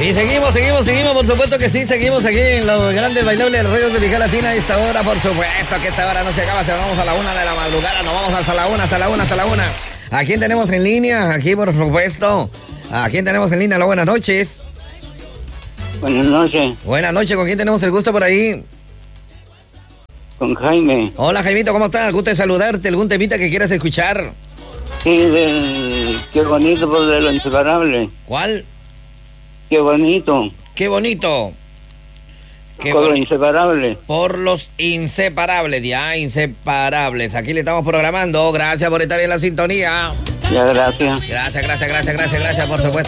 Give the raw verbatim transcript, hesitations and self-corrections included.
Y seguimos, seguimos, seguimos, por supuesto que sí, seguimos aquí en los grandes bailables de los radios de Vija Latina a esta hora, por supuesto que esta hora no se acaba, se vamos a la una de la madrugada, nos vamos hasta la una, hasta la una, hasta la una. ¿A quién tenemos en línea? Aquí, por supuesto. ¿A quién tenemos en línea? Hola, buenas noches. Buenas noches. Buenas noches, ¿con quién tenemos el gusto por ahí? Con Jaime. Hola, Jaimito, ¿cómo estás? Gusto de saludarte, ¿algún temita que quieras escuchar? Sí, del... Qué bonito, por de lo inseparable. ¿Cuál? Qué bonito. Qué bonito. Qué por boni- lo inseparable. Por los inseparables, ya, inseparables. Aquí le estamos programando. Gracias por estar en la sintonía. Ya, gracias. Gracias, gracias, gracias, gracias, gracias, por supuesto.